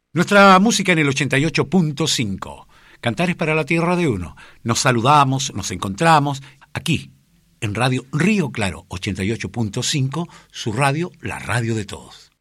Nuestra música en el 88.5. Cantares para la tierra de uno. Nos saludamos, nos encontramos aquí, en Radio Río Claro 88.5, su radio, la radio de todos.